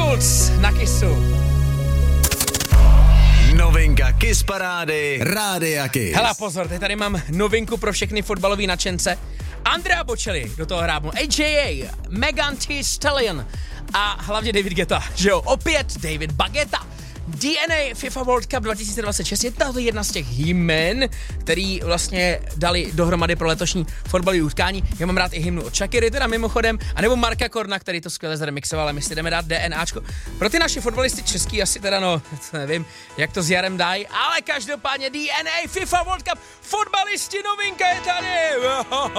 Schulz na Kissu. Novinka Kiss parády Rádia Kiss. Hele, pozor, tady mám novinku pro všechny fotbalový nadšence. Andrea Bocelli do toho hrábnu, AJA, Megan Thee Stallion a hlavně David Guetta, že jo, opět David Baguetta. DNA FIFA World Cup 2026 je to jedna z těch jmen, který vlastně dali dohromady pro letošní fotbalové utkání. Já mám rád i hymnu od Shakiry, teda mimochodem, anebo Marka Korna, který to skvěle zremixoval, ale my si jdeme dát DNAčko. Pro ty naše fotbalisty český asi teda, no, nevím, jak to s Jarem dají, ale každopádně DNA FIFA World Cup, fotbalisti, novinka je tady!